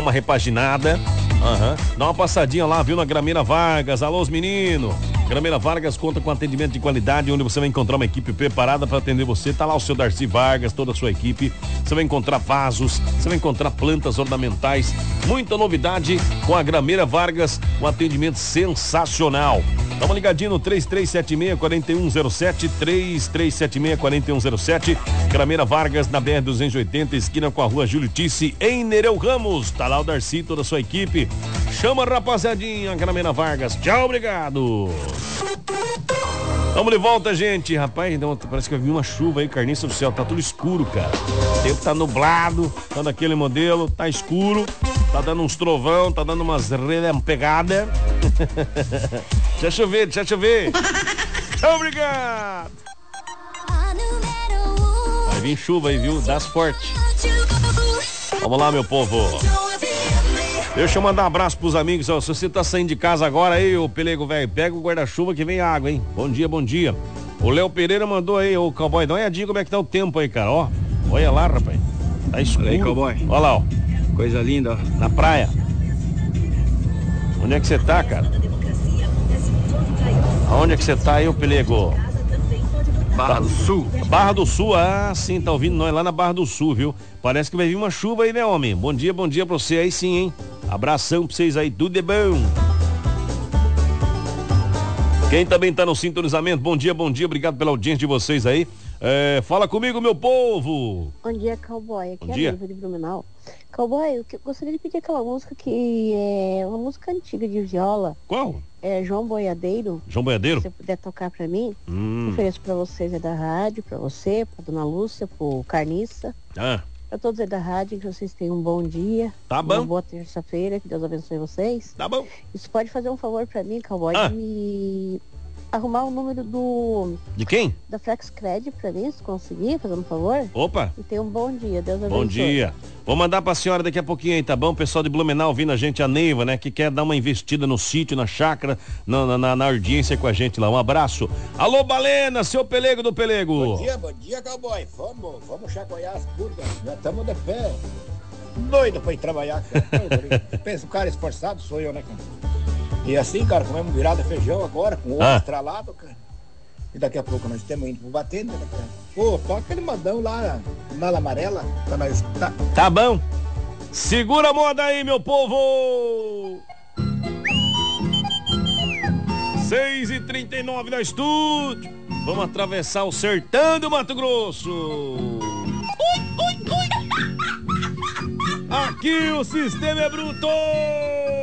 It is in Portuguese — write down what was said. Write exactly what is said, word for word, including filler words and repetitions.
uma repaginada. Uhum. Dá uma passadinha lá, viu, na Grameira Vargas. Alô, os meninos. Grameira Vargas conta com atendimento de qualidade, onde você vai encontrar uma equipe preparada para atender você. Tá lá o seu Darcy Vargas, toda a sua equipe. Você vai encontrar vasos, você vai encontrar plantas ornamentais. Muita novidade com a Grameira Vargas, um atendimento sensacional. Dá uma ligadinha no três três sete seis, quatro um zero sete, três três sete seis, quatro um zero sete. Grameira Vargas, na B R duzentos e oitenta, esquina com a rua Júlio Tice, em Nereu Ramos. Tá lá o Darcy, toda a sua equipe. Chama, rapaziadinha, Grameira Vargas. Tchau, obrigado. Vamos de volta, gente. Rapaz, não, parece que eu vi uma chuva aí, carniça do céu. Tá tudo escuro, cara. O tempo tá nublado, tá daquele modelo, tá escuro, tá dando uns trovão, tá dando umas relampegadas. Deixa chover, deixa chover. Tchau, obrigado. Vai vir chuva aí, viu? Das forte. Vamos lá, meu povo. Deixa eu mandar um abraço pros amigos. Ó, se você tá saindo de casa agora aí, ô pelego velho, pega o guarda-chuva que vem água, hein? Bom dia, bom dia. O Léo Pereira mandou aí, ô cowboy, dá uma olhadinha como é que tá o tempo aí, cara, ó. Olha lá, rapaz. Tá escuro. Olha aí, cowboy. Olha lá, ó. Coisa linda, ó. Na praia. Onde é que você tá, cara? Aonde é que você tá aí, ô pelego? Barra do Sul. Barra do Sul, ah, sim, tá ouvindo nós lá na Barra do Sul, viu? Parece que vai vir uma chuva aí, né, homem? Bom dia, bom dia pra você aí sim, hein? Abração pra vocês aí, tudo de bom. Quem também tá no sintonizamento, bom dia, bom dia, obrigado pela audiência de vocês aí. É, fala comigo, meu povo. Bom dia, cowboy. Aqui bom é dia. a Neiva de Blumenau. Cowboy, eu que- gostaria de pedir aquela música que é uma música antiga de viola. Qual? É João Boiadeiro. João Boiadeiro? Se você puder tocar pra mim, Hum. ofereço pra vocês aí da rádio, pra você, pra Dona Lúcia, pro Carniça. Ah. Pra todos aí da rádio, que vocês tenham um bom dia. Tá bom. Uma boa terça-feira, que Deus abençoe vocês. Tá bom. Isso pode fazer um favor pra mim, cowboy, Ah. de me arrumar o número do De quem? da FlexCred pra mim, se conseguir, fazendo um favor. Opa. E tenha um bom dia, Deus abençoe. Bom dia. Vou mandar pra senhora daqui a pouquinho aí, tá bom? O pessoal de Blumenau ouvindo a gente, a Neiva, né? Que quer dar uma investida no sítio, na chácara, na, na, na audiência com a gente lá. Um abraço. Alô, Balena, seu pelego do pelego. Bom dia, bom dia, cowboy. Vamos, vamos chacoalhar as purgas. Já estamos de pé. Doido pra ir trabalhar. Cara. Pensa, um cara esforçado sou eu, né, cara? E assim, cara, comemos virada feijão agora, com ovo Ah. estralado, cara. E daqui a pouco nós estamos indo pro batendo, né, cara? Pô, toca aquele modão lá, mala amarela, pra nós. Tá. Tá bom. Segura a moda aí, meu povo. seis e trinta e nove no estúdio. Vamos atravessar o sertão do Mato Grosso. Aqui o sistema é bruto.